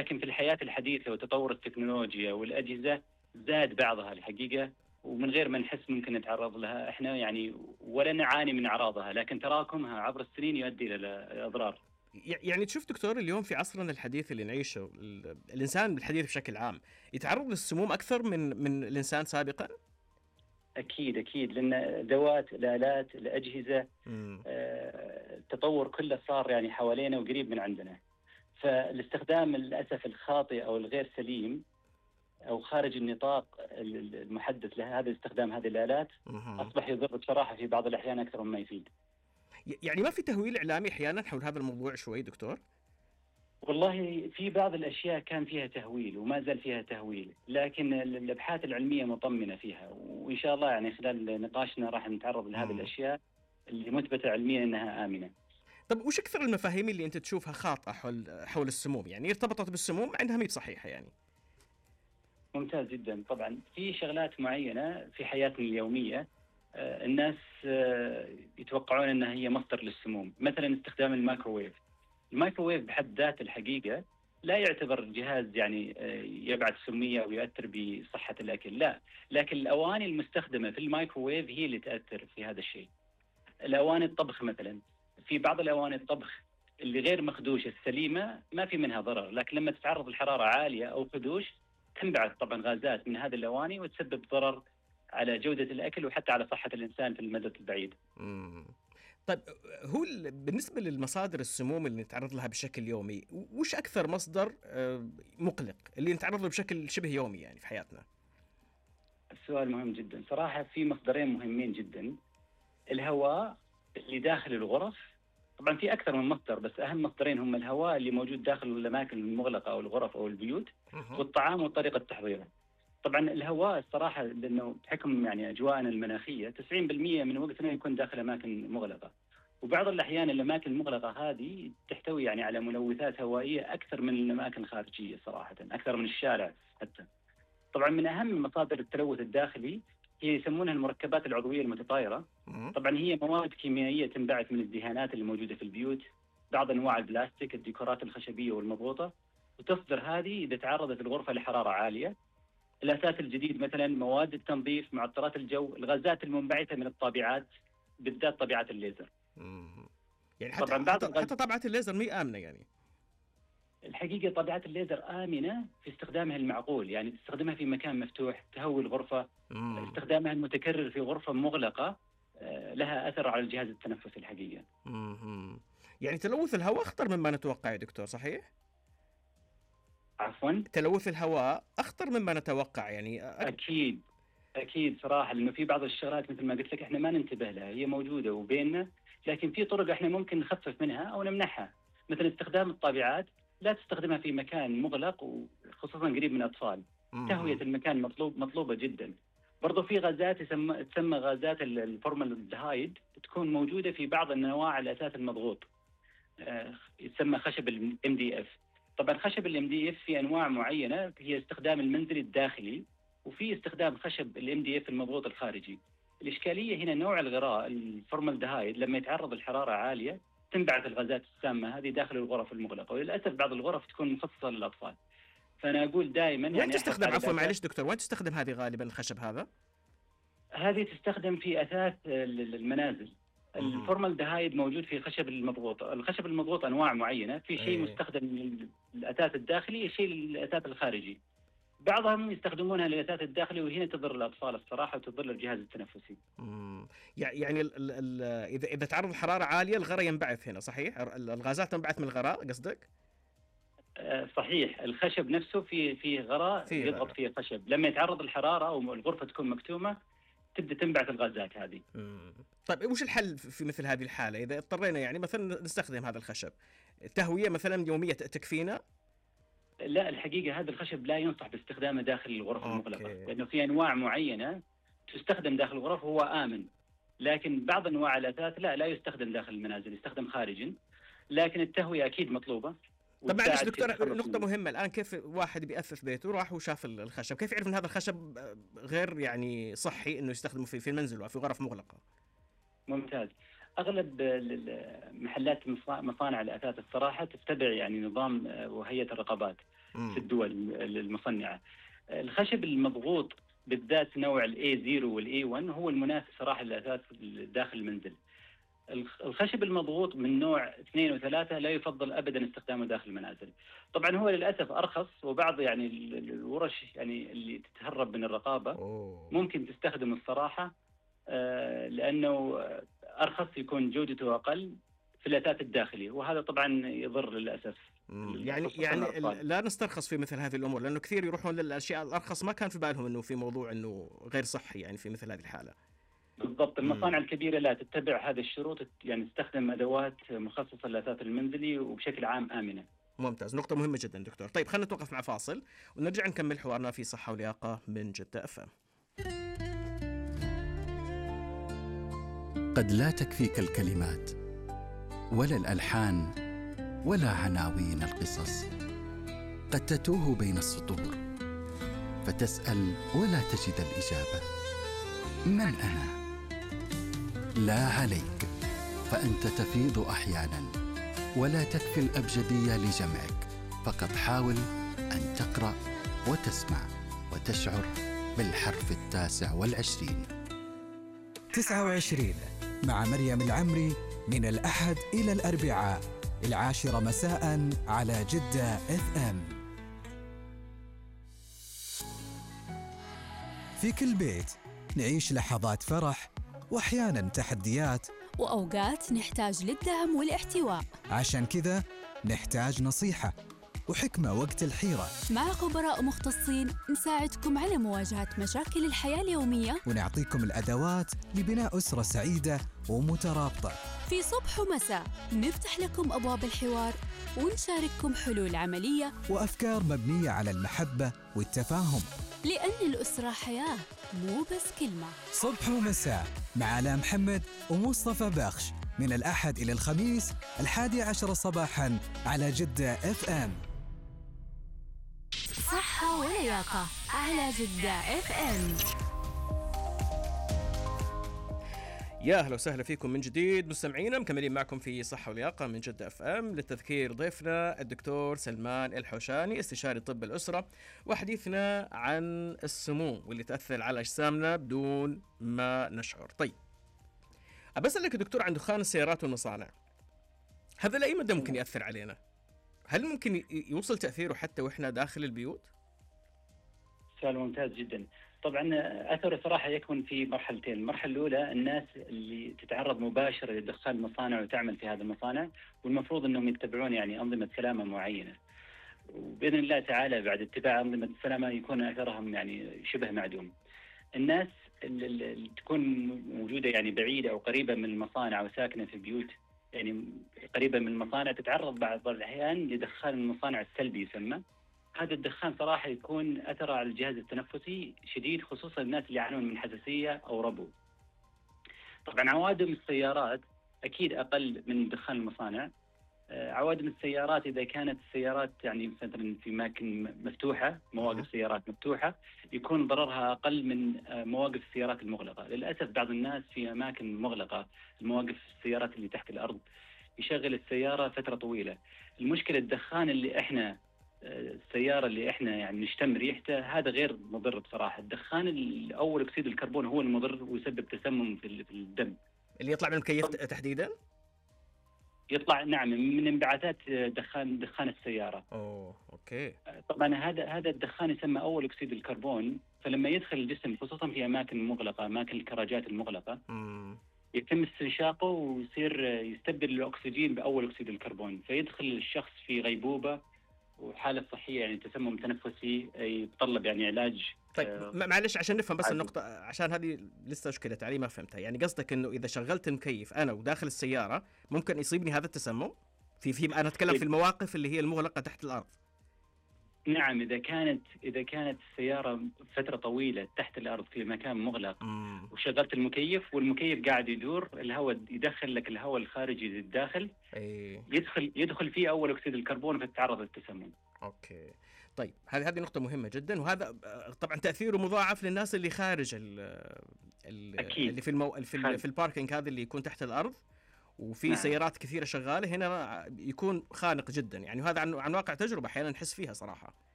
لكن في الحياة الحديثة وتطور التكنولوجيا والأجهزة زاد بعضها الحقيقة، ومن غير ما نحس ممكن نتعرض لها احنا يعني، ولا نعاني من أعراضها، لكن تراكمها عبر السنين يؤدي إلى أضرار. يعني تشوف دكتور اليوم في عصرنا الحديث اللي نعيشه، الإنسان الحديث بشكل عام يتعرض للسموم أكثر من الإنسان سابقا؟ أكيد، لأن أدوات الآلات الأجهزة التطور كله صار يعني حوالينا وقريب من عندنا، فالاستخدام للأسف الخاطئ أو الغير سليم أو خارج النطاق المحدث لهذا استخدام هذه الآلات أصبح يضر بصراحة في بعض الأحيان أكثر مما يفيد. يعني ما في تهويل إعلامي أحيانا حول هذا الموضوع شوي دكتور؟ والله في بعض الأشياء كان فيها تهويل وما زال فيها تهويل، لكن الأبحاث العلمية مطمنة فيها، وإن شاء الله يعني خلال نقاشنا راح نتعرض لهذه الأشياء اللي مثبتة علميا أنها آمنة. طب وش أكثر المفاهيم اللي أنت تشوفها خاطئة حول السموم، يعني ارتبطت بالسموم عندها مي بصحيحة يعني؟ ممتاز جدا. طبعا في شغلات معينة في حياتنا اليومية الناس يتوقعون أنها هي مصدر للسموم، مثلا استخدام الميكروويف. الميكروويف بحد ذاته الحقيقة لا يعتبر جهاز يعني يبعث سمية أو يؤثر بصحة الأكل، لا، لكن الأواني المستخدمة في الميكروويف هي اللي تأثر في هذا الشيء. الأواني الطبخ مثلا، في بعض الأواني الطبخ اللي غير مخدوشة السليمة ما في منها ضرر، لكن لما تتعرض لحرارة عالية أو خدوش تنبعث طبعا غازات من هذه الأواني وتسبب ضرر على جودة الأكل وحتى على صحة الإنسان في المدى البعيد. طيب هو بالنسبة للمصادر السموم اللي نتعرض لها بشكل يومي، وش أكثر مصدر مقلق اللي نتعرض له بشكل شبه يومي يعني في حياتنا؟ السؤال مهم جدا صراحة. في مصدرين مهمين جدا، الهواء اللي داخل الغرف، طبعا في أكثر من مصدر بس أهم مصدرين هم الهواء اللي موجود داخل الأماكن المغلقة أو الغرف أو البيوت، والطعام وطريقة تحضيره. طبعا الهواء الصراحة لأنه بحكم يعني أجواءنا المناخية 90% من وقتنا يكون داخل أماكن مغلقة، وبعض الأحيان الأماكن المغلقة هذه تحتوي يعني على ملوثات هوائية أكثر من الأماكن الخارجية صراحة، أكثر من الشارع حتى. طبعا من أهم مصادر التلوث الداخلي هي يسمونها المركبات العضوية المتطايرة. طبعا هي مواد كيميائية تنبعث من الدهانات اللي موجودة في البيوت، بعض أنواع البلاستيك، الديكورات الخشبية والمضغوطة، وتصدر هذه إذا تعرضت الغرفة لحرارة عالية. الأثاث الجديد مثلا، مواد التنظيف، معطرات الجو، الغازات المنبعثة من الطابعات، بالذات طابعات الليزر. يعني حتى طابعات الليزر مي آمنة يعني؟ الحقيقة طابعات الليزر آمنة في استخدامها المعقول، يعني تستخدمها في مكان مفتوح تهوي الغرفة. استخدامها المتكرر في غرفة مغلقة لها أثر على الجهاز التنفسي الحقيقة. يعني تلوث الهواء أخطر مما نتوقع يا دكتور، صحيح؟ عفوا؟ تلوث الهواء أخطر مما نتوقع يعني؟ أكيد صراحة، لأنه في بعض الشغلات مثل ما قلت لك إحنا ما ننتبه لها، هي موجودة وبيننا، لكن في طرق إحنا ممكن نخفف منها أو نمنحها. مثل استخدام الطابعات لا تستخدمها في مكان مغلق وخصوصا قريب من أطفال. تهوية المكان مطلوبة جدا. برضو في غازات تسمى غازات الفورمالدهايد، تكون موجودة في بعض أنواع الأثاث المضغوط، يسمى خشب MDF. طبعا خشب MDF في أنواع معينة هي استخدام المنزلي الداخلي، وفي استخدام خشب MDF المضغوط الخارجي. الإشكالية هنا نوع الغراء الفورمالدهايد لما يتعرض للحرارة عالية تنبعث الغازات السامة هذه داخل الغرف المغلقة، وللأسف بعض الغرف تكون مخصصة للأطفال. فأنا أقول دائما يعني وين تستخدم، عفوا معلش دكتور، وين تستخدم هذه غالبا الخشب هذا؟ هذه تستخدم في أثاث المنازل. الفورمالدهايد موجود في خشب المضغوط. الخشب المضغوط أنواع معينة، في شيء مستخدم للأثاث الداخلي، شيء للأثاث الخارجي. بعضهم يستخدمونها للأثاث الداخلي، وهنا تضر الأطفال الصراحة وتضر الجهاز التنفسي. يعني إذا تعرض الحرارة عالية الغراء ينبعث هنا، صحيح؟ الغازات تنبعث من الغراء قصدك؟ صحيح، الخشب نفسه في غراء يضغط فيه الخشب، لما يتعرض الحرارة أو الغرفة تكون مكتومة تبدأ تنبعث الغازات هذه. طيب وش الحل في مثل هذه الحالة إذا اضطرينا يعني مثلا نستخدم هذا الخشب؟ تهوية مثلا يومية تكفينا؟ لا، الحقيقة هذا الخشب لا ينصح باستخدامه داخل الغرف المغلقة، لأنه في أنواع معينة تستخدم داخل الغرف وهو آمن، لكن بعض أنواع الأثاث لا يستخدم داخل المنازل، يستخدم خارجا، لكن التهوية أكيد مطلوبة. طب معلش دكتور، نقطة مهمة الآن، كيف واحد بيأثث بيته وراح وشاف الخشب، كيف يعرف أن هذا الخشب غير يعني صحي إنه يستخدمه في المنزل أو في غرف مغلقة؟ ممتاز. أغلب محلات مصانع الأثاث الصراحة تتبع يعني نظام وهيئة الرقابات. في الدول المصنعة. الخشب المضغوط بالذات نوع الA0 والA1 هو المناسب صراحة للأثاث داخل المنزل. الخشب المضغوط من نوع 2 و3 لا يفضل أبدا استخدامه داخل المنازل. طبعا هو للأسف أرخص، وبعض يعني الورش يعني اللي تتهرب من الرقابة ممكن تستخدم الصراحة لأنه أرخص، يكون جودته أقل في الأثاث الداخلي، وهذا طبعا يضر للأسف. يعني لا نسترخص في مثل هذه الأمور، لأنه كثير يروحون للأشياء الأرخص ما كان في بالهم أنه في موضوع أنه غير صحي يعني في مثل هذه الحالة. بالضبط. المصانع الكبيرة لا تتبع هذه الشروط، يعني تستخدم أدوات مخصصة للأثاث المنزلي وبشكل عام آمنة. ممتاز، نقطة مهمة جدا دكتور. طيب خلينا نتوقف مع فاصل ونرجع نكمل حوارنا في صحة ولياقة من جدة FM. قد لا تكفيك الكلمات ولا الألحان ولا عناوين القصص، قد تتوه بين السطور فتسأل ولا تجد الإجابة. من أنا؟ لا عليك، فأنت تفيض أحيانا ولا تكفي الأبجدية لجمعك، فقد حاول أن تقرأ وتسمع وتشعر بالحرف 29. 29 مع مريم العمري من الأحد إلى الأربعاء 10 مساء على جدة FM. في كل بيت نعيش لحظات فرح وأحياناً تحديات، وأوقات نحتاج للدعم والاحتواء. عشان كذا نحتاج نصيحة وحكمة وقت الحيرة. مع خبراء مختصين نساعدكم على مواجهة مشاكل الحياة اليومية، ونعطيكم الأدوات لبناء أسرة سعيدة ومترابطة. في صبح ومساء نفتح لكم أبواب الحوار ونشارككم حلول عملية وأفكار مبنية على المحبة والتفاهم، لأن الأسرة حياة مو بس كلمة. صبح ومساء مع آلاء محمد ومصطفى بخش من الأحد إلى الخميس 11 صباحاً على جدة FM. صحة ولياقة على جدة FM. يا أهلا وسهلا فيكم من جديد مستمعينا، مكملين معكم في صحة ولياقة من جدة FM. للتذكير ضيفنا الدكتور سلمان الحوشاني، استشاري طب الأسرة، وحديثنا عن السموم واللي تأثر على أجسامنا بدون ما نشعر. طيب أبسألك دكتور عن دخان السيارات والمصانع، هذا لأي مدى ممكن يأثر علينا؟ هل ممكن يوصل تأثيره حتى وإحنا داخل البيوت؟ سؤال ممتاز جدا. طبعا أثره صراحة يكون في مرحلتين. المرحلة الأولى الناس اللي تتعرض مباشرة لدخان المصانع وتعمل في هذه المصانع، والمفروض أنهم يتبعون يعني أنظمة سلامة معينة، وبإذن الله تعالى بعد اتباع أنظمة السلامة يكون أثرهم يعني شبه معدوم. الناس اللي تكون موجودة يعني بعيدة أو قريبة من المصانع وساكنة في بيوت يعني قريبة من المصانع تتعرض بعض الأحيان لدخان المصانع السلبي يسمى. هذا الدخان صراحة يكون أثره على الجهاز التنفسي شديد، خصوصا الناس اللي يعانون من حساسية أو ربو. طبعا عوادم السيارات أكيد أقل من دخان المصانع. عوادم السيارات إذا كانت السيارات يعني مثلا في أماكن مفتوحة، مواقف سيارات مفتوحة، يكون ضررها أقل من مواقف السيارات المغلقة. للأسف بعض الناس في أماكن مغلقة، المواقف السيارات اللي تحت الأرض، يشغل السيارة فترة طويلة. المشكلة الدخان اللي إحنا السيارة اللي إحنا يعني نشتم ريحته هذا غير مضر بصراحة. الدخان الأول أكسيد الكربون هو المضر ويسبب تسمم في الدم اللي يطلع من المكيف تحديدا. يطلع نعم من انبعاثات دخان السيارة. أوكي. طبعا هذا الدخان يسمى أول أكسيد الكربون، فلما يدخل الجسم خصوصا في أماكن مغلقة، أماكن الكراجات المغلقة، يتم استنشاقه ويصير يستبدل الأكسجين بأول أكسيد الكربون، فيدخل الشخص في غيبوبة وحالة صحية يعني تسمم تنفسي يتطلب يعني علاج. طيب معلش عشان نفهم بس النقطة، عشان هذه لسه أشكلت علي ما فهمتها. يعني قصدك إنه إذا شغلت المكيف أنا وداخل السيارة ممكن يصيبني هذا التسمم؟ في أنا أتكلم في المواقف اللي هي المغلقة تحت الأرض. نعم، إذا كانت السيارة فترة طويلة تحت الأرض في مكان مغلق وشغلت المكيف والمكيف قاعد يدور، الهواء يدخل لك الهواء الخارجي للداخل، يدخل فيه أول أكسيد الكربون فتتعرض للتسمم. أوكي. طيب هذه نقطة مهمة جدا، وهذا طبعا تأثيره مضاعف للناس اللي خارج اللي في في الباركينج هذا اللي يكون تحت الأرض، وفي نعم. سيارات كثيره شغاله هنا يكون خانق جدا يعني. وهذا عن واقع تجربه احيانا نحس فيها صراحه.